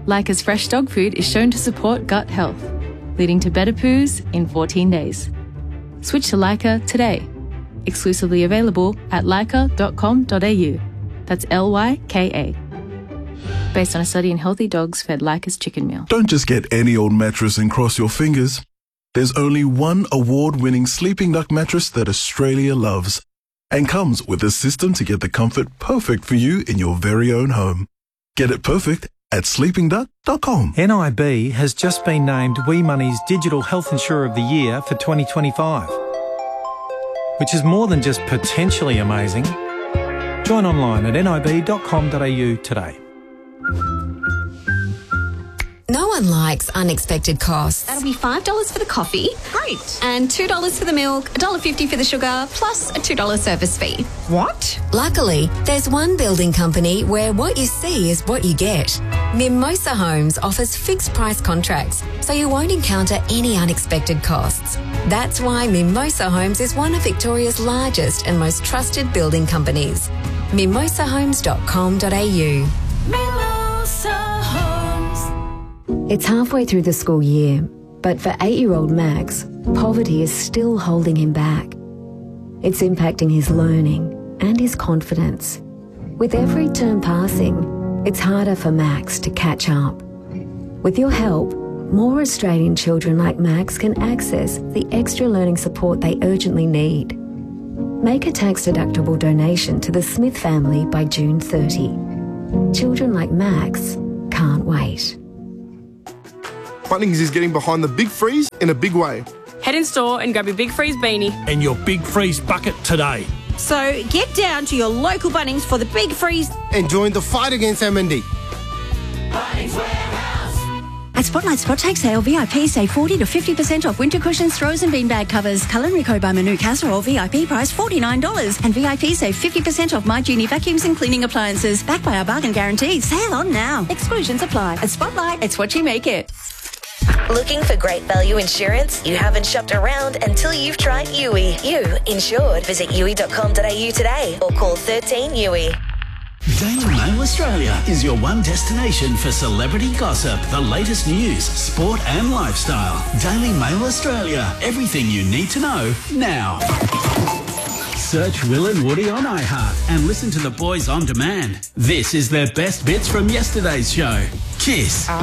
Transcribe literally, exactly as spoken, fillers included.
Leica's fresh dog food is shown to support gut health, leading to better poos in fourteen days. Switch to Leica today. Exclusively available at leica dot com dot a u. That's L Y K A. Based on a study in healthy dogs fed Leica's chicken meal. Don't just get any old mattress and cross your fingers. There's only one award-winning Sleeping Duck mattress that Australia loves and comes with a system to get the comfort perfect for you in your very own home. Get it perfect at sleeping duck dot com. N I B has just been named Wee Money's Digital Health Insurer of the Year for twenty twenty-five, which is more than just potentially amazing. Join online at N I B dot com dot a u today. No one likes unexpected costs. That'll be five dollars for the coffee. Great. And two dollars for the milk, one dollar fifty for the sugar, plus a two dollars service fee. What? Luckily, there's one building company where what you see is what you get. Mimosa Homes offers fixed price contracts, so you won't encounter any unexpected costs. That's why Mimosa Homes is one of Victoria's largest and most trusted building companies. mimosa homes dot com dot a u. Mimosa Homes. It's halfway through the school year, but for eight-year-old Max, poverty is still holding him back. It's impacting his learning and his confidence. With every term passing, it's harder for Max to catch up. With your help, more Australian children like Max can access the extra learning support they urgently need. Make a tax-deductible donation to the Smith family by June thirtieth. Children like Max can't wait. Bunnings is getting behind the Big Freeze in a big way. Head in store and grab your Big Freeze beanie. And your Big Freeze bucket today. So get down to your local Bunnings for the Big Freeze. And join the fight against M and D. Bunnings Warehouse. At Spotlight Spot Take Sale, V I P save forty to fifty percent off winter cushions, throws and beanbag covers. Culinary Co by Manu Casserole, V I P price forty-nine dollars. And V I P save fifty percent off My Genie vacuums and cleaning appliances. Backed by our bargain guarantee. Sale on now. Exclusions apply. At Spotlight, it's what you make it. Looking for great value insurance? You haven't shopped around until you've tried U I. You insured. Visit U I dot com dot a u today or call thirteen U I. Daily Mail Australia is your one destination for celebrity gossip, the latest news, sport and lifestyle. Daily Mail Australia. Everything you need to know now. Search Will and Woody on iHeart and listen to the boys on demand. This is their best bits from yesterday's show. Kiss.